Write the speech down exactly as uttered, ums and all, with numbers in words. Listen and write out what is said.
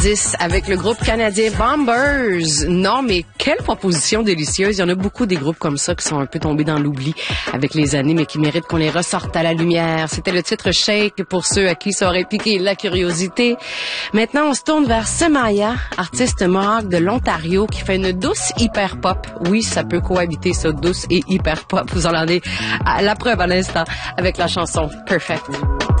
dix avec le groupe canadien Bombers. Non, mais quelle proposition délicieuse. Il y en a beaucoup des groupes comme ça qui sont un peu tombés dans l'oubli avec les années, mais qui méritent qu'on les ressorte à la lumière. C'était le titre Shake pour ceux à qui ça aurait piqué la curiosité. Maintenant, on se tourne vers Semaya, artiste mohawk de l'Ontario qui fait une douce hyper pop. Oui, ça peut cohabiter, ça, douce et hyper pop. Vous en avez à la preuve à l'instant avec la chanson Perfect.